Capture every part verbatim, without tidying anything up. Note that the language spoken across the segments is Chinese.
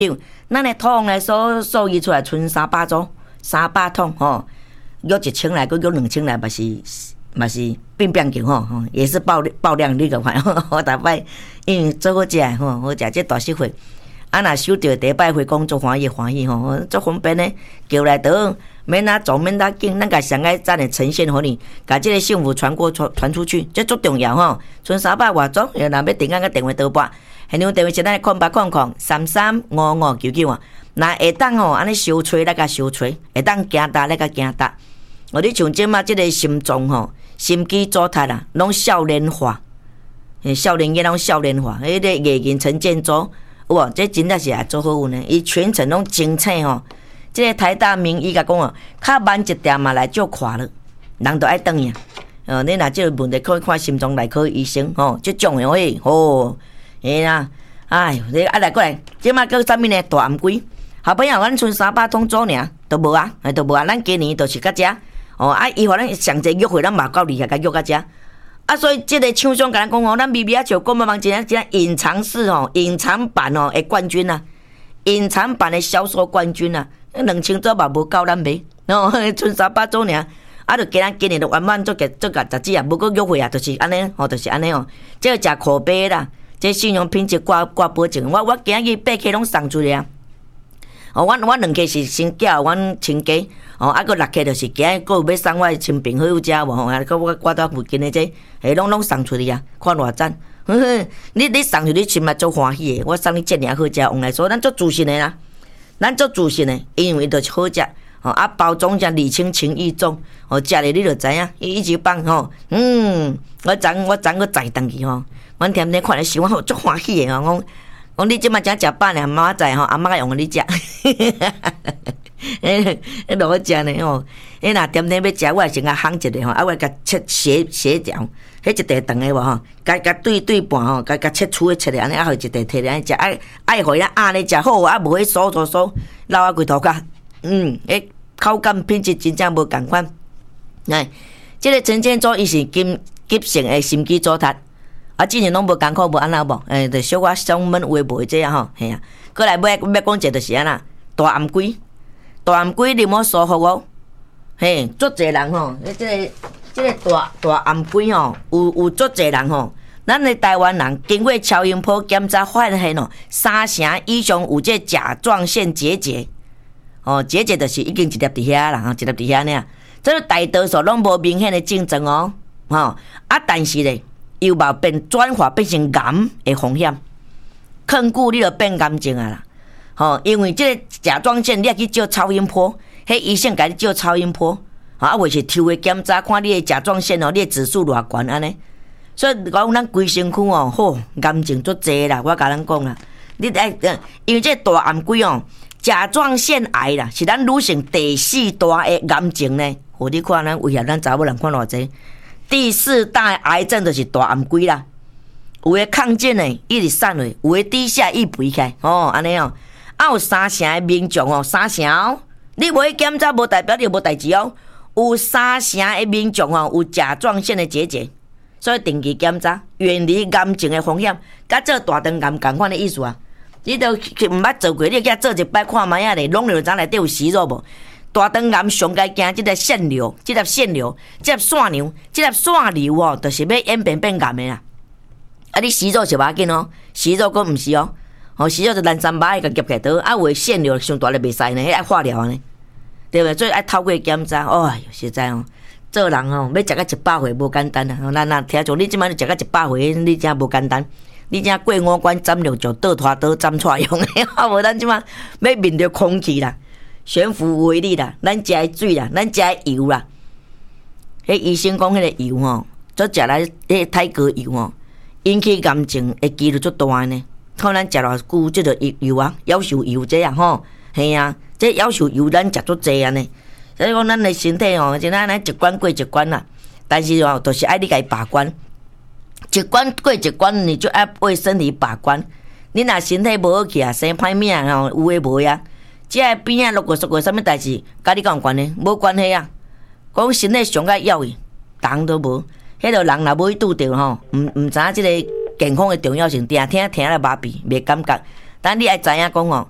咱的土方来所数议出来，剩三百组，三百桶吼，约一千来，佮约两千来，嘛是嘛是变变球吼，吼也是爆爆量你个看，我逐摆因为做好食吼，好食这大实惠。啊，若收到第一摆回讲，足欢喜欢喜吼，足方便呢，叫来倒，免哪做免哪紧，咱甲上爱赞的呈现互你，甲即个幸福传过传传出去，这足重要吼。剩三百外组，若要订个电话倒拨，现场电话是咱的空八空空三三五五九九啊。若下当吼，安尼收吹来甲收吹，下当行达来甲行达。我你像即马即个心脏吼，心肌组织啊，拢少年化，诶，少年囡拢少年化，迄个艺人陈建州。哇，这真正是也做好运呢！伊全程拢精彩吼。这个台大名医甲讲哦，较慢一点嘛来就垮了，人都爱等呀。哦，你若这个问题可以看心脏内科医生吼，这种的喂吼，哎啦，哎，你啊来过来，即马叫啥物呢？大暗龟，好朋友，咱剩三百桶组尔，都无啊，哎都无啊，咱今年都是甲遮哦，啊，伊互咱上济约会，咱嘛够厉害，甲约甲遮。啊，所以这个厂商甲咱讲哦，咱 B B 啊，像公妈妈真正真正隐藏式哦，隐藏版哦的冠军啊，隐藏版的销售冠军啊，两千组嘛无够咱买，哦，剩三百组尔，啊，就今咱今年就完满做个做个杂志啊，无过约会啊，就是安尼，哦，就是安尼哦，这个食口碑啦，这信用品质挂挂保证，我我今日八克拢送出去啊。哦，阮阮两家是新缴，阮亲家，哦，啊，佮六家就是今日佮有要送我亲朋好友遮无吼，啊，佮我我到附近的这，诶，拢拢送出去啊，看偌赞，呵呵，你你送出去心嘛足欢喜的，我送你这尔好食，往来说咱足自信的啦，咱足自信的，因为就是好食，哦，啊，包装遮礼轻情意重，哦，食咧你就知影，伊一直放吼，嗯，我昨我昨个载登去吼，阮天天看咧想，我足欢喜的吼，讲。讲你即马才食饱呢，妈妈在吼，阿妈用你食，迄迄落好食呢吼。迄若点点要食，我先甲烘一个吼，啊我甲切斜斜条，迄一块长的无吼，甲甲对对半吼，甲甲切粗的切咧，安尼啊，互一块摕来食，爱爱互伊压咧食好，啊无迄酥酥酥，流啊规头壳，嗯，迄口感品质真正无共款。哎，即个陈建州伊是金急性的心肌组织。啊，之前拢无艰苦，无安那无，诶，就小可小闷话袂这样吼，嘿啊。过来要要讲者就是安那，大暗龟，大暗龟啉好舒服哦，嘿，足侪人吼，你即个即个大大暗龟吼，有有足侪人吼，咱的台湾人经过超音波检查发现哦，三成以上有这甲状腺结节，哦，结节就是已经一粒伫遐啦，吼，一粒伫遐呢，这个大多数拢无明显的症状哦，吼，啊，但是咧。又嘛变转化变成癌的风险，抗久你就变癌症啊啦！吼，因为这个甲状腺你要去照超音波，迄医生甲你照超音波，啊，或是抽个检查看你的甲状腺哦，你的指数偌悬安尼。所以讲咱规身躯哦，吼，癌症足济啦，我甲咱讲啦，你爱，因为这大暗龟哦，甲状腺癌啦，是咱女性第四大的癌症呢。互你看咱威胁咱查某人看偌济。第四大癌症就是大暗龟啦，有诶抗进诶，一直散落；有诶低下一肥开，哦，安尼哦。啊，有三成诶民众哦，三成哦，你无去检查，无代表你无代志哦。有三成诶民众哦，有甲状腺诶结节，所以定期检查，远离癌症诶风险，甲做大肠癌共款诶意思啊。你都毋捌做过，你去做一摆看卖啊咧，拢了知内底有息肉无？大肠癌上该惊即个腺瘤，即个腺瘤，即个腺瘤，即个腺瘤哦，就是要演变变癌的啦。啊，你息肉是无要紧哦，息肉佫毋是哦，哦息肉就咱三百个夹起倒，啊有诶腺瘤上大咧袂使呢，迄爱化疗呢，对袂？所以爱透过检查，哦，实在哦，做人哦，要食到一百岁无简单啊！咱咱听像你即摆食到一百岁，你真无简单。你真过五关斩六将，倒拖倒斩错用的，啊无咱即摆要面对空气啦。悬浮微粒啦，咱食的水啦，咱食的油啦。迄医生讲，迄个油吼，做食来迄太高油吼，引起癌症的几率足大呢。看咱食偌久，即个油油啊，夭寿油这样吼，系啊，这夭寿油咱食足济安尼。所以讲，咱的身体吼，就咱咱一关过一关啦。但是吼，都是爱你家把关，一关过一关，你就爱为身体把关。你若身体无好去啊，生歹命吼，有诶无呀？即个边啊，落过说过啥物代志，甲你讲有关系？无关系啊！讲身体上个要紧，人都无。迄个人若无去拄着吼，毋毋知影即个健康的重要性，定听听了麻痹，袂感觉。但你爱知影讲吼，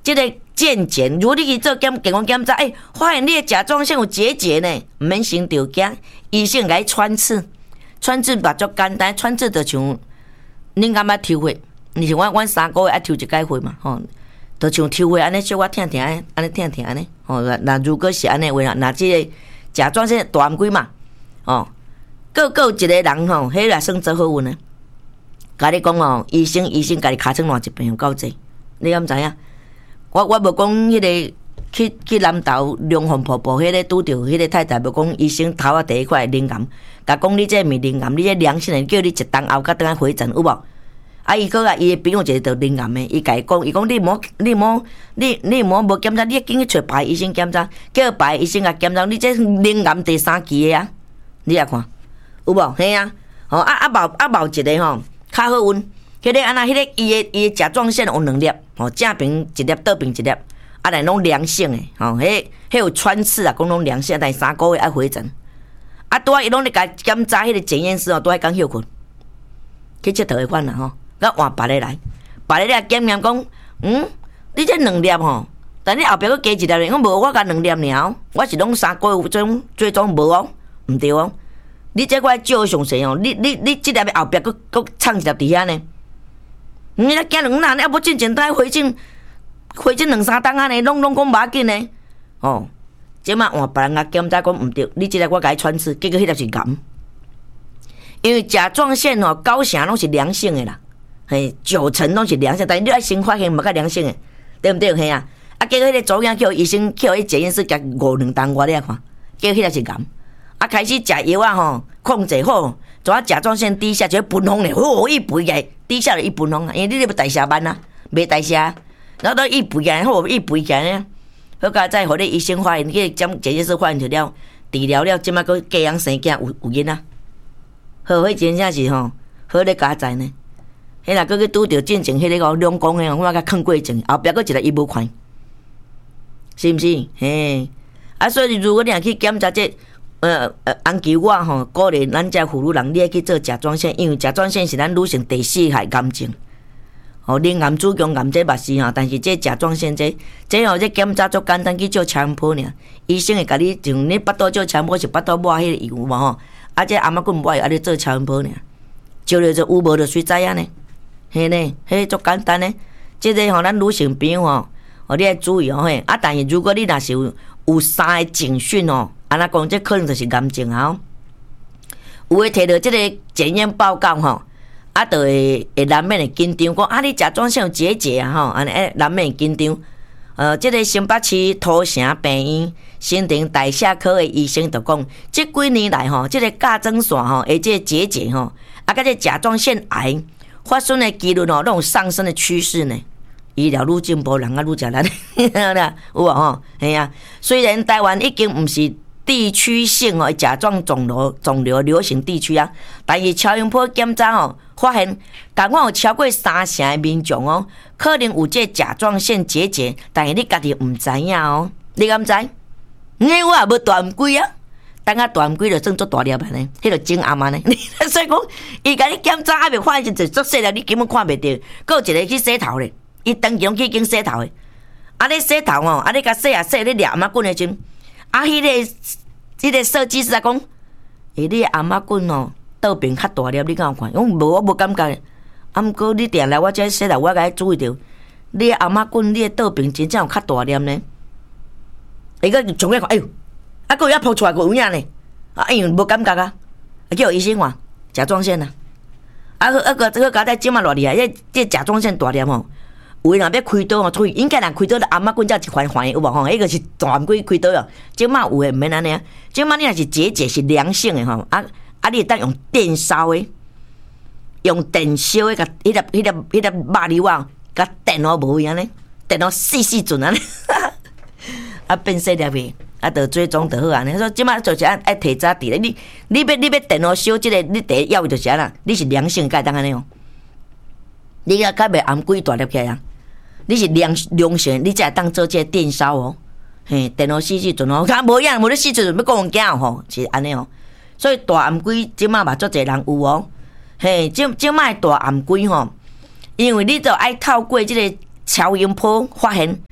即个健检，如果你去做检健康检查，哎，发现你的甲状腺有结节呢，毋免先着惊，医生甲你穿刺，穿刺嘛足简单，穿刺就像恁感觉抽血，你像阮阮三个月爱抽一解血嘛，吼，就像抽血安尼，小可疼疼安，安尼疼疼安尼，吼，那如果是安尼话啦，那即个甲状腺大毋几嘛，哦，个个一个人吼，迄也算做好运呢。甲你讲哦，医生医生甲你尻川换一遍有够济，你敢知影？我我无讲迄个去去南投龙凤瀑布迄个拄着迄个太太，无讲医生头啊第一块灵癌，甲讲你这毋是灵癌，你这良性的，叫你一冬后甲等下回诊有无？啊，伊个啊，伊的朋友一个得灵癌的，伊甲伊讲，伊讲你莫你莫你你莫无检查，你紧去找别医生检查，叫别医生甲检查，你这灵癌第三期的啊，你来看有无？嘿啊，吼啊啊毛啊毛一个吼。较好运，迄个安那，迄个伊的伊的甲状腺有两粒，吼，正边一粒，倒边一粒，啊，来拢良性的，吼，迄迄有穿刺啊，讲拢良性，但三个月爱回诊，啊，拄啊伊拢咧甲检查迄个检验室哦，拄爱讲休困，去佚佗的款啦吼，甲换别个来，别个来检验讲，嗯，你这两粒吼，但你后壁佫加一粒咧，我无我甲两粒尔，我是拢三个月种最终无哦，毋对哦。你这块照详细哦，你你你这粒后壁佫佫藏一粒伫遐呢？你咧惊两难，啊无进前带回诊，回诊两三档安尼，拢拢讲无要紧呢。哦，即马换别人甲检查讲毋对，你这粒我甲伊穿刺，结果迄粒是癌。因为甲状腺哦，九成拢是良性的啦，嘿，九成拢是良性，但是你爱先发现无较良性的，对毋对？嘿啊，啊，结果迄个组员叫医生叫伊检验室夹五两档我你来看，结果迄粒是癌。啊，开始食药啊吼，控制好，做啊甲状腺低下就会分红咧，哦，一肥起来，低下就一分红啊，因为你咧要代谢慢啊，袂代谢，然后都一肥起来，好一肥起来呢，好甲再互你医生发现，去检检验室发现了，治疗了，即摆佫嫁人生囝有有囡仔，好，迄真正是吼，好咧加载呢，迄若佫去拄着进前迄个哦两公诶，我甲囥过前，后壁佫一个伊无看，是毋是？嘿，啊，所以如果你若去检查这。呃呃，安求我吼，鼓励咱遮妇女人，你去做甲状腺，因为甲状腺是咱女性第四害癌症。哦，妊癌、子宫癌这嘛是吼，但是这甲状腺这这吼这检查足简单，去照超音波尔，医生会甲你像你巴肚照超音波是巴肚抹迄个油嘛吼，啊这阿妈棍抹油，啊你做超音波尔，照了就有无就随知影呢，嘿呢，迄足简单呢。这个吼咱女性朋友吼，哦你要注意哦嘿，啊但是如果你若是有有三个警讯哦。安那讲，这可能就是癌症啊！有诶，摕到即个检验报告吼，啊，就会会难免会紧张，讲啊，你甲状腺有结节啊吼，安尼诶难免会紧张。呃，即、这个新北市土城病院新陈代谢科诶医生就讲，即几年来吼，即、这个甲状腺吼，诶，即个结节吼，啊，甲这甲状腺癌发生诶几率吼，都有上升诶趋势呢。医疗愈进步，人啊愈食力，有无吼？嘿啊，虽然台湾已经毋是。地区性哦，甲状肿瘤肿瘤流行地区啊，但是超音波检查哦，发现，共款有超过三成的民众哦，可能有这甲状腺结节，但是你家己唔知影哦，你敢知？你我也无大毋贵啊，等下大毋贵就算做大粒安尼，迄个真暗安尼。所以讲，伊甲你检查还未发现就做细粒，你根本看袂到。搁有一个去洗头咧，伊当期拢去经洗头的，啊你洗头哦，啊你甲洗啊洗，你抓阿妈棍的针。啊，迄、那个、迄个设计师啊讲，诶，你阿妈棍哦，倒边较大粒，你敢有看？我无，我无感觉。啊，毋过你定来我这说来，我甲你注意到，你阿妈棍你的倒边真正有较大粒呢。伊个从个看，哎呦，啊，个要扑出来个有影呢。啊，因为无感觉啊，啊叫医生话甲状腺啊，啊个啊个这个家在即马偌厉害，这这甲状腺大粒吼。有诶，若要开刀吼，所以应该人开刀的阿妈棍才一环环有无吼？迄个是大规开刀哦。即马有诶，毋免安尼啊。即马你若是结节是良性诶吼，啊啊，你会当用电烧诶，用电烧诶，甲迄粒、迄粒、迄粒肉瘤啊，甲电哦无样呢，电哦细细准安尼，啊变细粒诶，啊，就最终就好安尼。所以即马就是爱爱提早治咧。你你要你要电哦烧即个，你第一要务就是安啦，你是良性该当安尼哦。你啊，较袂暗鬼大粒起来啊！你是良良性，你才会当做这个电烧哦。嘿，电脑死时阵哦，他无样，无咧死时阵要讲惊吼，是安尼哦。所以大暗鬼即马嘛，足侪人有哦。嘿，即即摆大暗鬼吼，因为你就爱透过即个超音波发现，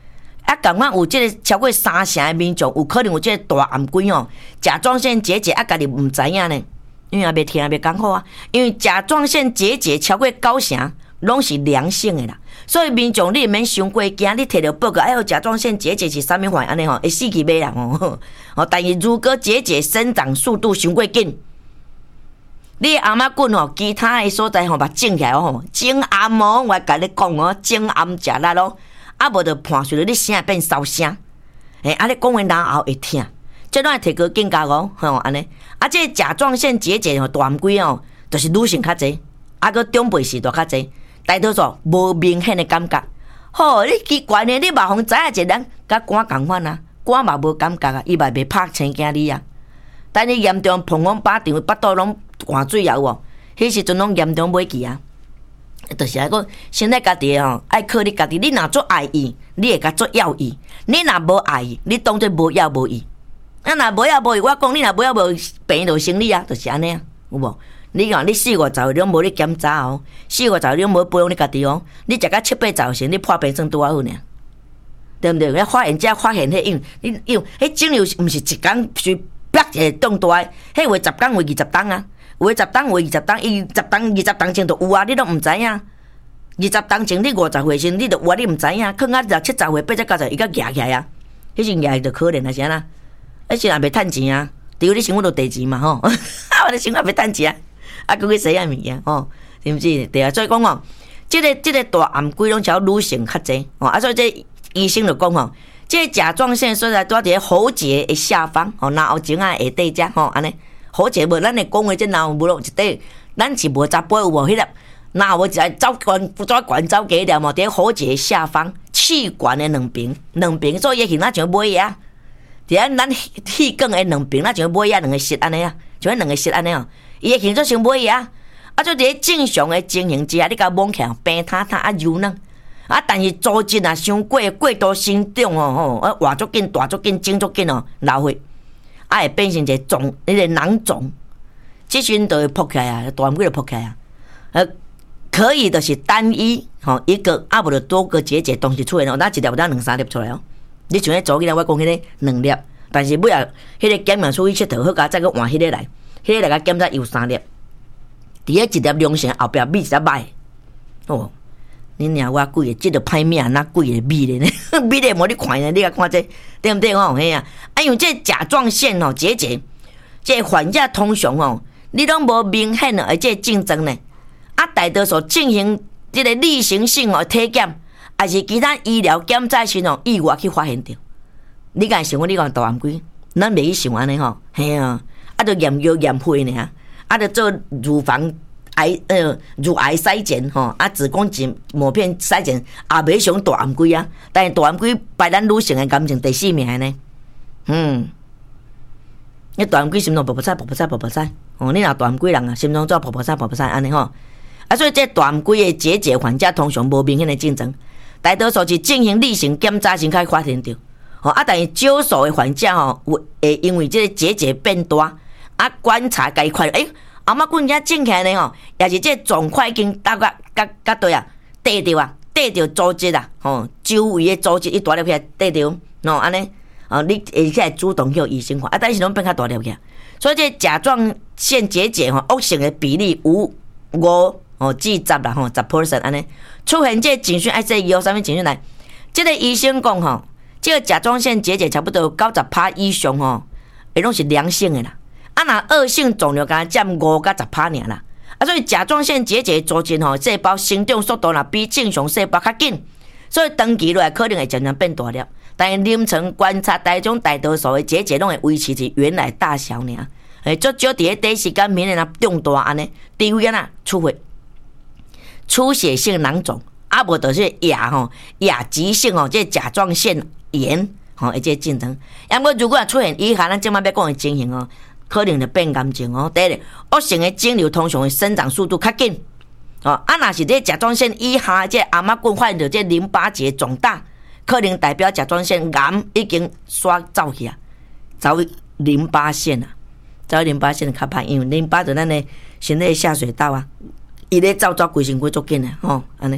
啊，共款有即个超过三成的民众有可能有即个大暗鬼哦，甲状腺结节啊，家己毋知影呢，因为也袂听也袂讲好啊。因为甲状腺结节超过九成拢是良性的啦，所以民众你免伤过惊，你摕到报告，哎呦，甲状腺结节是啥物反应安尼吼，会死去买人哦。哦，但是如果结节生长速度伤过紧，你阿妈棍吼，其他的所在吼，把种起来吼，种暗哦，我甲你讲哦，种暗食力咯。啊，无就伴随着你声变烧声，诶，啊，你讲完然后会疼，这拢会提高警觉哦，吼，安尼。啊，这甲状腺结节吼，大暗鬼哦，就是女性较济，啊，个长辈时代较济，大多数无明显的感觉。吼，你奇怪呢？你马蜂知影一个人，甲肝共款啊，肝嘛无感觉啊，伊嘛袂拍青惊你啊。但你严重膀胱巴场，巴肚拢换水啊，有无？迄时阵拢严重袂记啊。就是爱讲，身体家己吼，爱靠你家己。你若做爱伊，你会甲做要伊；你若无爱伊，你当做无要无伊。啊，若无要无伊，我讲你若无要无病就生理啊，就是安尼啊，有无？你讲你四五十岁拢无你检查哦，四五十岁拢无培养你家己哦，你食到七八十岁，你破病算拄啊好呢，对毋对？你发现者发现迄因，你因迄肿瘤毋是一工是啪一下动大，迄话十工话二十档啊。有诶十档，有二十档，伊十档、二十档前就有啊，你都毋知影。二十档前你五十岁时，你就有啊，你毋知影。可能六七十岁、八十九十，伊甲夹起来啊，迄是夹就可怜啊，是安那？迄时也袂趁钱啊，除非你生活到地钱嘛吼，啊，我哋生活袂趁钱啊，啊，佮去洗下物件吼，是毋是？对啊，所以讲吼，即、這個即、這個大暗鬼拢超女性較濟哦，啊，所以即醫生就講吼，即、這個甲狀腺所在住喺喉結的下方，哦，然後前啊下底只吼，安尼。好者無，咱會講話即腦無落一塊，咱是無十八有無？迄個腦無就係走管走管走幾條嘛？喺喉結下方氣管的兩邊，兩邊所以伊形那像尾啊。伫咱氣管的兩邊那像尾啊，兩個舌安尼啊，像兩個舌安尼哦。伊會形做像尾啊，啊，做伫正常的情形之下，你甲摸起來平塌塌啊柔軟，啊，但是組織啊傷過過度生長哦，吼，啊，活足緊、大足緊、整足緊哦，老血。啊，会变成一个肿，那个囊肿，即阵就会扑起来啊，大暗鬼就扑起来啊。呃，可以的是单一，吼一个，啊无就多个结节同时出现哦，那一粒有当两三粒出来哦。你像迄早起来我讲迄个两粒，但是尾啊，迄个检验出去佚佗好甲再去换迄个来，迄个来甲检查有三粒，伫迄一粒良性后壁米一粒歹，哦。你娘我贵个，即个歹命哪贵个米咧？米咧无你看咧，你甲看这对毋对哦？嘿啊！啊，因为这甲状腺哦结节，这患者通常哦，你拢无明显的而这症状呢。啊，大多数进行这个例行性哦体检，还是其他医疗检查时哦意外去发现着。你敢想讲你讲大暗鬼，咱袂去想安尼吼，嘿啊！啊，着验药验血呢，啊，着做乳房。癌呃乳癌筛检吼，啊子宫颈膜片筛检也袂上大暗鬼啊，但是大暗鬼排咱女性的感情第四名呢。嗯，你大暗鬼心脏噗噗踩噗噗踩噗噗踩，哦，你若大暗鬼人啊，心脏做噗噗踩噗噗踩安尼吼，啊所以这大暗鬼的结节患者通常无明显的症状，大多数是进行例行检查先开发现到，哦啊但是少数的患者吼会因为这个结节变大，啊观察该快诶。阿妈棍只种起来呢吼，也是这状况已经大概甲甲对啊，缀着啊，缀着组织啊，吼，周围的组织一大粒起来缀着，喏安尼，哦，你会起来主动叫医生看，啊，但是拢变较大粒起来，所以这甲状腺结节吼，恶性的比例有五哦至十啦吼，十 percent 安尼，出现这情绪爱说有啥物情绪来？这个医生讲吼，这个甲状腺结节差不多有九十趴以上吼，会拢是良性的啦。啊，若恶性肿瘤敢占五到十趴尔啦，啊，所以甲状腺结节组织吼细胞生长速度若比正常细胞较紧，所以长期落来可能会渐渐变大粒。但是临床观察，大种大多数的结节拢会维持伫原来大小尔，诶，足少伫迄短时间免若长大安尼，除非安出血、出血性囊肿，啊无就是亚吼亚急性吼，即甲状腺炎吼，一个症状。要么如果出现以下咱即摆要讲的情形哦。可能就变癌症哦。第一，恶性的肿瘤通常会生长速度较紧哦。啊，若是这甲状腺以下这阿妈棍发现到这淋巴结肿大，可能代表甲状腺癌已经刷走去啊，走淋巴腺啊，走淋巴腺较歹，因为淋巴就咱的身体下水道啊，伊咧走走规身躯足紧的吼，安尼。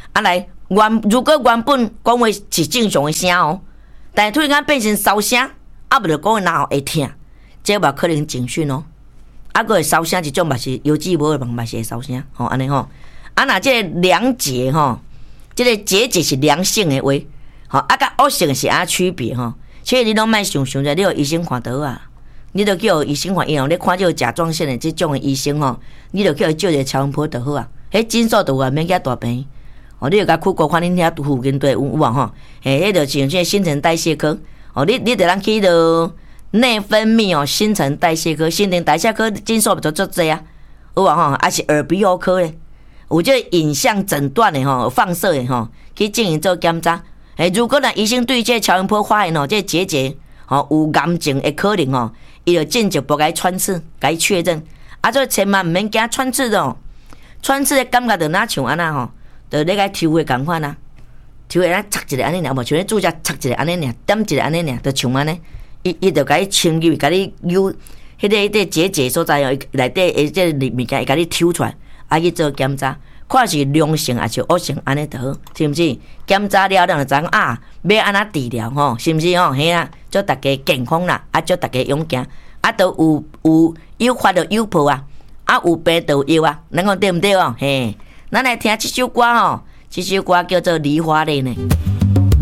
啊来原如果原本讲话是正常的声哦，但是突然间变成烧声，啊，不就讲哪会痛，这嘛可能警讯哦。啊，个会烧声一种嘛是油脂无的嘛是会烧声，吼安尼吼。啊，那这个良节吼，这个节节是良性的话，吼啊，甲恶性是安区别吼。所以你拢莫想想者，你有医生看倒啊，你著叫医生看，因为你看这甲状腺的这种的医生吼，你著叫伊照一个超音波就好啊。迄诊所就有啊，免遐大病。哦，你著甲去国看恁遐附近对有有啊吼，嘿，迄著像这新陈代谢科，哦，你你著咱去着内分泌哦，新陈代谢科、新陈代谢科诊所就足济啊，有啊吼，还是耳鼻喉科咧，有这影像诊断的吼，放射的吼，去进行做检查。诶，如果若医生对这超音波发现吼，这结节吼有癌症的可能吼，伊就进一步甲伊穿刺，甲伊确认。啊，所以千万毋免惊穿刺的哦，穿刺的感觉就哪像安那吼。就咧个抽的共款啊，抽的咱插一个安尼尔，无像咧注射插一个安尼尔，点一个安尼尔，就像安尼，伊伊就甲你清入，甲你扭，迄个迄个结节所在哦，内底诶即个物件，伊甲你抽出来，啊去做检查，看是良性还是恶性，安尼就好，是毋是？检查了，咱就知影啊，要安怎治疗吼，是毋是吼？嘿啊，祝大家健康啦，啊祝大家勇敢，啊都有有有发就有报啊，啊有病就有药啊，咱讲对毋对哦？嘿。咱来听这首歌吼，这首歌叫做《梨花泪》呢。